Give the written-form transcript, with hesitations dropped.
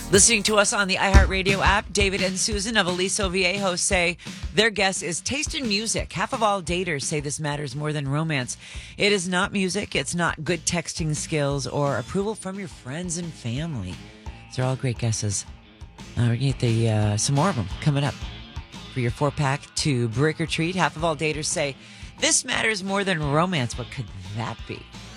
Listening to us on the iHeartRadio app, David and Susan of Aliso Viejo say their guess is taste in music. Half of all daters say this matters more than romance. It is not music. It's not good texting skills or approval from your friends and family. These are all great guesses. We're going to get some more of them coming up for your 4-pack to Brick or Treat. Half of all daters say this matters more than romance. What could that be?